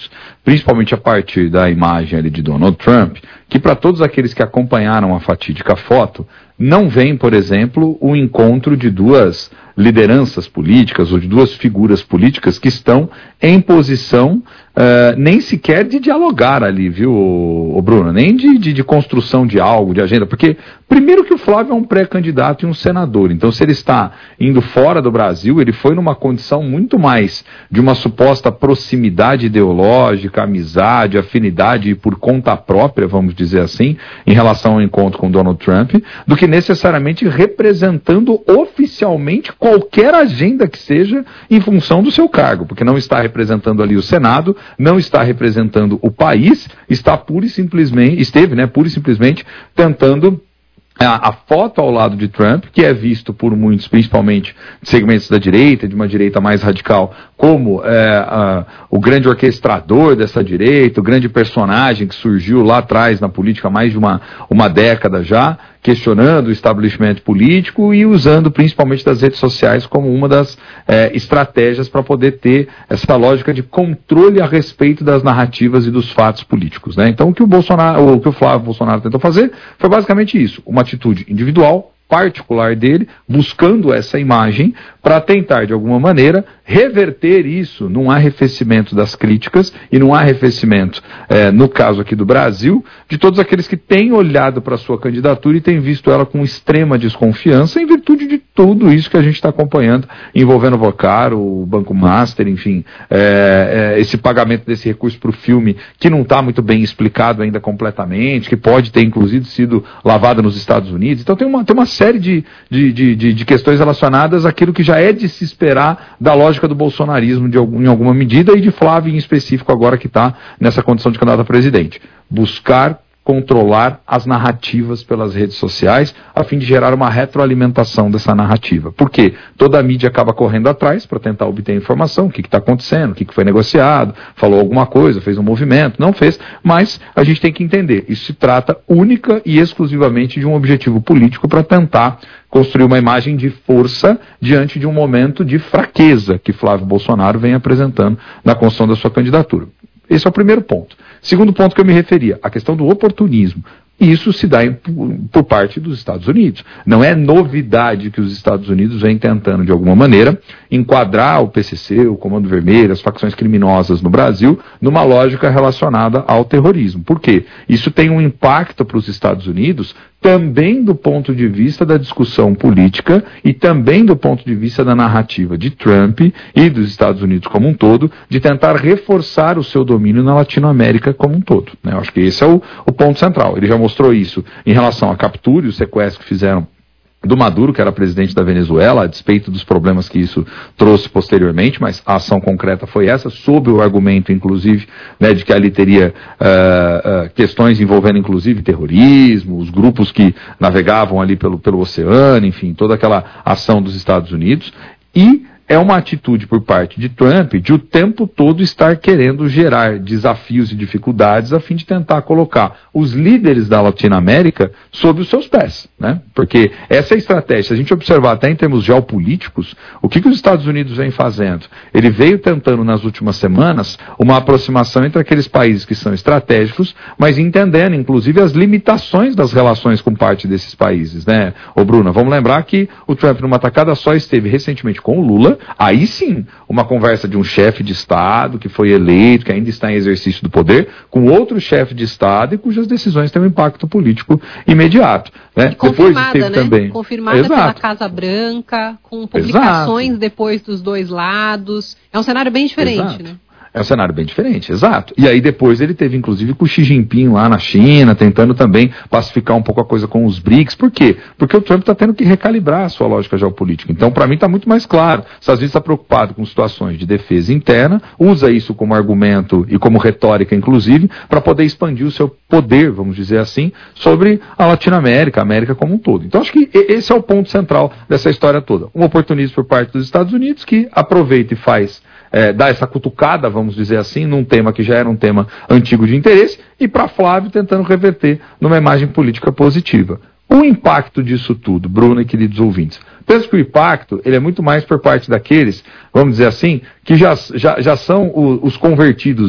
Unidos, principalmente a partir da imagem ali de Donald Trump, que para todos aqueles que acompanharam a fatídica foto, não vem, por exemplo, o encontro de duas lideranças políticas ou de duas figuras políticas que estão em posição nem sequer de dialogar ali, viu, Bruno? Nem de construção de algo, de agenda, porque primeiro que o Flávio é um pré-candidato e um senador, então se ele está indo fora do Brasil, ele foi numa condição muito mais de uma suposta proximidade ideológica, amizade, afinidade por conta própria, vamos dizer assim, em relação ao encontro com Donald Trump, do que necessariamente representando oficialmente qualquer agenda que seja em função do seu cargo, porque não está representando ali o Senado, não está representando o país, está pura e simplesmente, pura e simplesmente tentando a foto ao lado de Trump, que é visto por muitos, principalmente de segmentos da direita, de uma direita mais radical, como o grande orquestrador dessa direita, o grande personagem que surgiu lá atrás na política há mais de uma década já, questionando o estabelecimento político e usando principalmente das redes sociais como uma das estratégias para poder ter essa lógica de controle a respeito das narrativas e dos fatos políticos, né? Então o que o Flávio Bolsonaro tentou fazer foi basicamente isso, uma atitude individual, particular dele, buscando essa imagem para tentar, de alguma maneira, reverter isso num arrefecimento das críticas e num arrefecimento, no caso aqui do Brasil, de todos aqueles que têm olhado para a sua candidatura e têm visto ela com extrema desconfiança em virtude de tudo isso que a gente está acompanhando, envolvendo o Vocaro, o Banco Master, enfim, esse pagamento desse recurso para o filme que não está muito bem explicado ainda completamente, que pode ter, inclusive, sido lavado nos Estados Unidos. Então tem uma série de questões relacionadas àquilo que já é de se esperar da lógica do bolsonarismo em alguma medida e de Flávio em específico agora que está nessa condição de candidato a presidente. Buscar controlar as narrativas pelas redes sociais a fim de gerar uma retroalimentação dessa narrativa. Por quê? Toda a mídia acaba correndo atrás para tentar obter informação, o que está acontecendo, o que foi negociado, falou alguma coisa, fez um movimento, não fez, mas a gente tem que entender, isso se trata única e exclusivamente de um objetivo político para tentar construir uma imagem de força diante de um momento de fraqueza que Flávio Bolsonaro vem apresentando na construção da sua candidatura. Esse é o primeiro ponto. Segundo ponto que eu me referia, a questão do oportunismo. Isso se dá por parte dos Estados Unidos. Não é novidade que os Estados Unidos vêm tentando, de alguma maneira, enquadrar o PCC, o Comando Vermelho, as facções criminosas no Brasil, numa lógica relacionada ao terrorismo. Por quê? Isso tem um impacto para os Estados Unidos também do ponto de vista da discussão política e também do ponto de vista da narrativa de Trump e dos Estados Unidos como um todo, de tentar reforçar o seu domínio na Latinoamérica como um todo, né? Eu acho que esse é o ponto central. Ele já mostrou isso em relação à captura e o sequestro que fizeram do Maduro, que era presidente da Venezuela, a despeito dos problemas que isso trouxe posteriormente, mas a ação concreta foi essa, sob o argumento, inclusive, né, de que ali teria questões envolvendo, inclusive, terrorismo, os grupos que navegavam ali pelo oceano, enfim, toda aquela ação dos Estados Unidos, e é uma atitude por parte de Trump de o tempo todo estar querendo gerar desafios e dificuldades a fim de tentar colocar os líderes da Latinoamérica sob os seus pés, né? Porque essa é a estratégia. Se a gente observar até em termos geopolíticos, o que os Estados Unidos vem fazendo? Ele veio tentando nas últimas semanas uma aproximação entre aqueles países que são estratégicos, mas entendendo inclusive as limitações das relações com parte desses países, né? Ô Bruna, vamos lembrar que o Trump numa tacada só esteve recentemente com o Lula. Aí sim, uma conversa de um chefe de Estado que foi eleito, que ainda está em exercício do poder, com outro chefe de Estado e cujas decisões têm um impacto político imediato, né? Confirmada, depois teve também confirmada Exato. Pela Casa Branca, com publicações Exato. Depois dos dois lados. É um cenário bem diferente, Exato. né? É um cenário bem diferente, exato. E aí depois ele teve, inclusive, com o Xi Jinping lá na China, tentando também pacificar um pouco a coisa com os BRICS. Por quê? Porque o Trump está tendo que recalibrar a sua lógica geopolítica. Então, para mim, está muito mais claro. Os Estados Unidos está preocupado com situações de defesa interna, usa isso como argumento e como retórica, inclusive, para poder expandir o seu poder, vamos dizer assim, sobre a Latinoamérica, a América como um todo. Então, acho que esse é o ponto central dessa história toda. Um oportunismo por parte dos Estados Unidos que aproveita e faz dar essa cutucada, vamos dizer assim, num tema que já era um tema antigo de interesse, e para Flávio tentando reverter numa imagem política positiva. O impacto disso tudo, Bruno e queridos ouvintes, penso que o impacto ele é muito mais por parte daqueles, vamos dizer assim, que já são os convertidos